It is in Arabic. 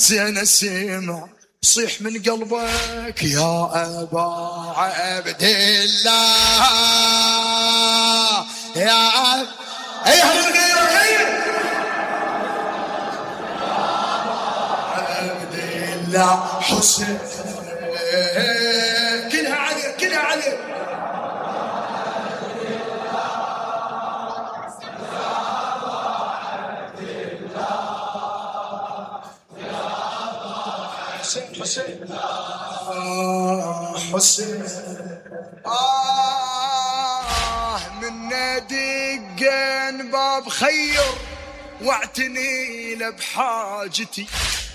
زين اسمع صيح من قلبك يا أبا عبد الله يا أيها الغير عبد الله حسين كلها علي كلها علي حسين حسين من دقن باب خير واعتني له بحاجتي